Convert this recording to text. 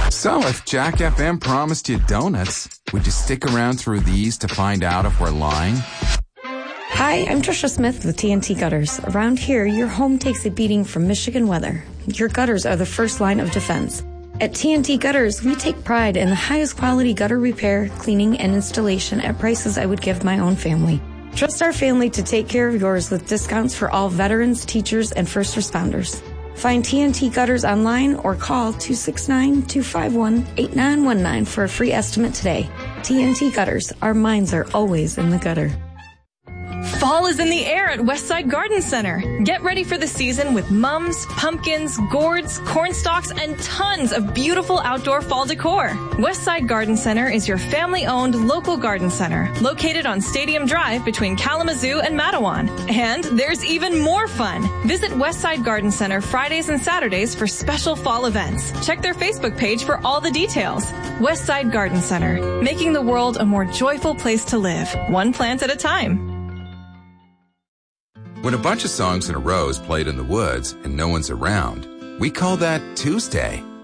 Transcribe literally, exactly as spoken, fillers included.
So if Jack F M promised you donuts, would you stick around through these to find out if we're lying? Hi, I'm Trisha Smith with T N T Gutters. Around here, your home takes a beating from Michigan weather. Your gutters are the first line of defense. At T N T Gutters, we take pride in the highest quality gutter repair, cleaning, and installation at prices I would give my own family. Trust our family to take care of yours with discounts for all veterans, teachers, and first responders. Find T N T Gutters online or call two six nine, two five one, eight nine one nine for a free estimate today. T N T Gutters, our minds are always in the gutter. Fall is in the air at Westside Garden Center. Get ready for the season with mums, pumpkins, gourds, corn stalks, and tons of beautiful outdoor fall decor. Westside Garden Center is your family-owned local garden center located on Stadium Drive between Kalamazoo and Matawan. And there's even more fun. Visit Westside Garden Center Fridays and Saturdays for special fall events. Check their Facebook page for all the details. Westside Garden Center, making the world a more joyful place to live, one plant at a time. When a bunch of songs in a row is played in the woods and no one's around, we call that Tuesday.